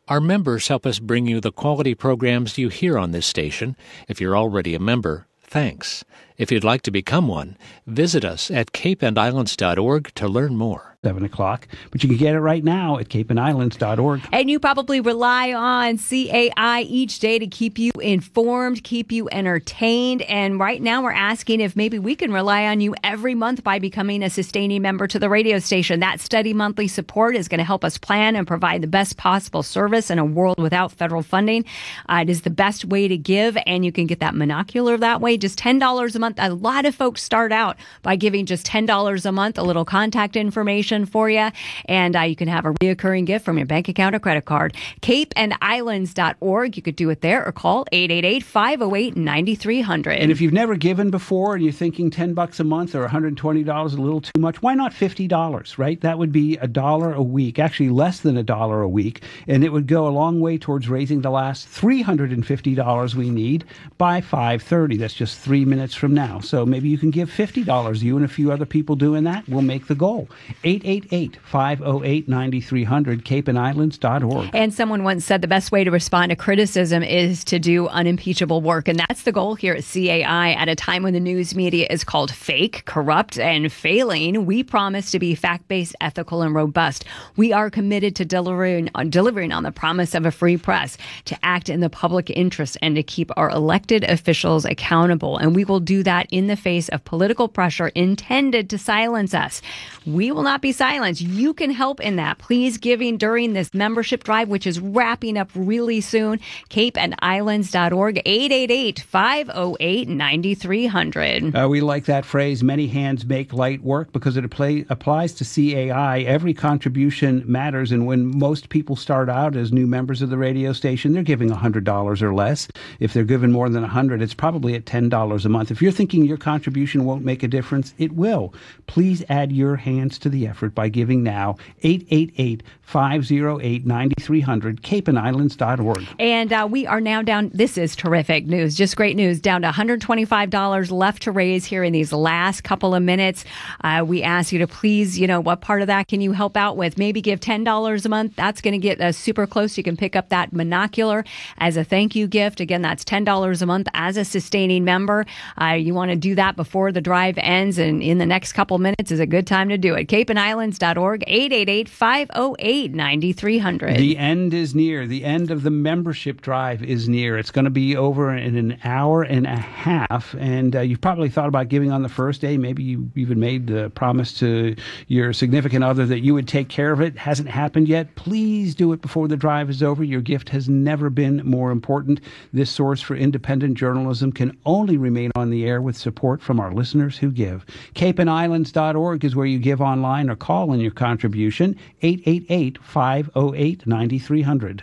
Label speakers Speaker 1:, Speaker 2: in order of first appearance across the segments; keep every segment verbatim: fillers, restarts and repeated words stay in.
Speaker 1: Our members help us bring you the quality programs you hear on this station. If you're already a member, thanks. If you'd like to become one, visit us at cape and islands dot org to learn more.
Speaker 2: seven o'clock, but you can get it right now at cape and islands dot org.
Speaker 3: And you probably rely on C A I each day to keep you informed, keep you entertained. And right now we're asking if maybe we can rely on you every month by becoming a sustaining member to the radio station. That steady monthly support is going to help us plan and provide the best possible service in a world without federal funding. Uh, it is the best way to give, and you can get that monocular that way. Just ten dollars a month. A lot of folks start out by giving just ten dollars a month, a little contact information for you, and uh, you can have a reoccurring gift from your bank account or credit card. cape and islands dot org. You could do it there or call eight eight eight, five oh eight, nine three hundred.
Speaker 2: And if you've never given before and you're thinking ten bucks a month or one hundred twenty dollars a little too much, why not fifty dollars, right? That would be a dollar a week, actually less than a dollar a week, and it would go a long way towards raising the last three hundred fifty dollars we need by five thirty. That's just three minutes from now. So maybe you can give fifty dollars. You and a few other people doing that will make the goal. eight eight eight, five oh eight, nine three hundred, cape and islands dot org.
Speaker 3: And someone once said the best way to respond to criticism is to do unimpeachable work. And that's the goal here at C A I. At a time when the news media is called fake, corrupt, and failing, we promise to be fact-based, ethical, and robust. We are committed to delivering, uh, delivering on the promise of a free press, to act in the public interest, and to keep our elected officials accountable. And we will do that in the face of political pressure intended to silence us. We will not be silenced. You can help in that. Please giving during this membership drive, which is wrapping up really soon. cape and islands dot org, eight eight eight, five oh eight, nine three hundred.
Speaker 2: Uh, we like that phrase, many hands make light work, because it apply, applies to C A I. Every contribution matters, and when most people start out as new members of the radio station, they're giving one hundred dollars or less. If they're giving more than one hundred dollars, it's probably at ten dollars a month. If you're thinking your contribution won't make a difference, it will. Please add your hands to the effort by giving now. eight eight eight, five oh eight, nine three hundred, cape and islands dot org.
Speaker 3: And uh, we are now down, this is terrific news, just great news, down to one hundred twenty-five dollars left to raise here in these last couple of minutes. Uh, we ask you to please, you know, what part of that can you help out with? Maybe give ten dollars a month. That's going to get uh, super close. You can pick up that monocular as a thank you gift. Again, that's ten dollars a month as a sustaining member. Uh, you want to do that before the drive ends, and in the next couple minutes is a good time to do it. cape and islands dot org, eight eight eight, five oh eight, nine three hundred.
Speaker 2: The end is near. The end of the membership drive is near. It's going to be over in an hour and a half, and uh, you've probably thought about giving on the first day. Maybe you even made the promise to your significant other that you would take care of it. Hasn't happened yet. Please do it before the drive is over. Your gift has never been more important. This source for independent journalism can only remain on the air with support from our listeners who give. cape and islands dot org is where you give online or call in your contribution. eight eight eight, five oh eight, nine three hundred.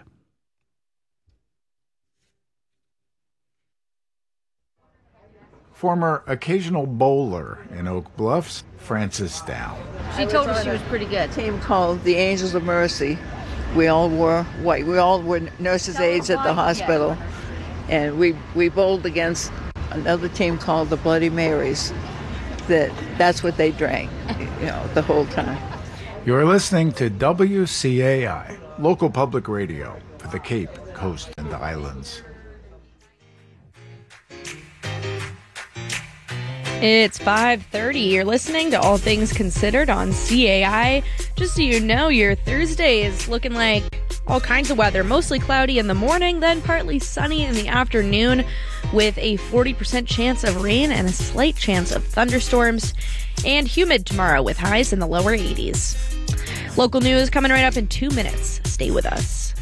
Speaker 4: Former occasional bowler in Oak Bluffs, Frances Down.
Speaker 5: She told us she was pretty good. A team called the Angels of Mercy. We all wore white. We all were nurses' aides at the hospital. And we, we bowled against another team called the Bloody Marys. That that's what they drank, you know, the whole time.
Speaker 4: You're listening to W C A I, local public radio for the Cape, Coast, and the Islands.
Speaker 6: It's five thirty. You're listening to All Things Considered on C A I. Just so you know, your Thursday is looking like all kinds of weather. Mostly cloudy in the morning, then partly sunny in the afternoon with a forty percent chance of rain and a slight chance of thunderstorms. And humid tomorrow with highs in the lower eighties. Local news coming right up in two minutes. Stay with us.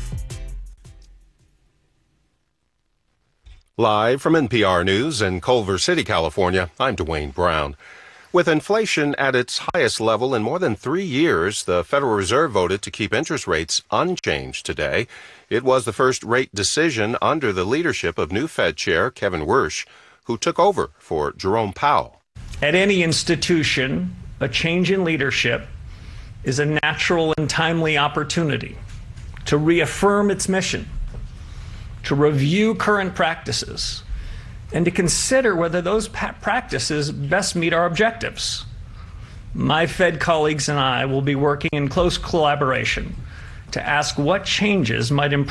Speaker 7: Live from N P R News in Culver City, California, I'm Dwayne Brown. With inflation at its highest level in more than three years, the Federal Reserve voted to keep interest rates unchanged today. It was the first rate decision under the leadership of new Fed Chair Kevin Warsh, who took over for Jerome Powell.
Speaker 8: At any institution, a change in leadership is a natural and timely opportunity to reaffirm its mission, to review current practices, and to consider whether those pa- practices best meet our objectives. My Fed colleagues and I will be working in close collaboration to ask what changes might improve